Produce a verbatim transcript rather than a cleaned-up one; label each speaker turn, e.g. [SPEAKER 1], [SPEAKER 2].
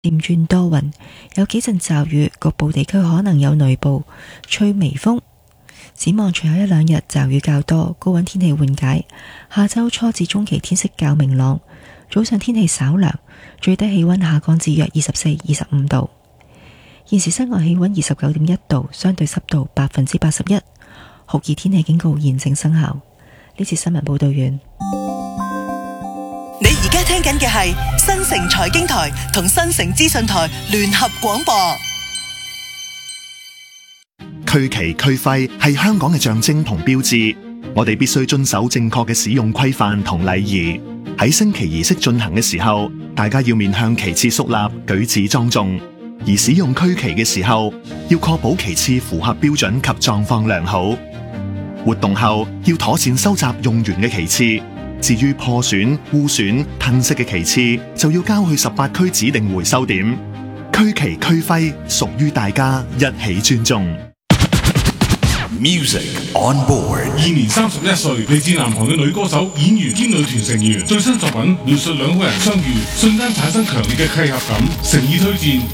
[SPEAKER 1] 漸轉多雲，有幾陣驟雨，局部地區可能有雷暴，吹微風。展望隨後一兩日驟雨較多，高溫天氣緩解。下周初至中期天色較明朗，早上天氣稍涼，最低氣溫下降至約二十四、二十五度。現時室外氣溫二十九點一度，相對濕度百分之八十一，酷熱天氣警告現正生效。呢次新聞報道完。
[SPEAKER 2] 你而家聽緊嘅係新城財經台同新城資訊台聯合廣播。
[SPEAKER 3] 區旗區徽係香港嘅象徵同標誌，我哋必須遵守正確嘅使用規範同禮儀。喺升旗儀式進行嘅時候，大家要面向旗幟肅立，舉止莊重。而使用區旗嘅時候，要確保旗幟符合標準及狀況良好。活動後要妥善收集用完嘅旗幟，至於破損、污損、褪色嘅旗幟，就要交去十八區指定回收點。區旗區徽屬於大家，一起尊重。
[SPEAKER 4] Music on board。
[SPEAKER 5] 現年三十一歲，嚟自南韓嘅女歌手、演員兼女團成員，最新作品描述兩個人相遇，瞬間產生強烈嘅契合感，誠意推薦。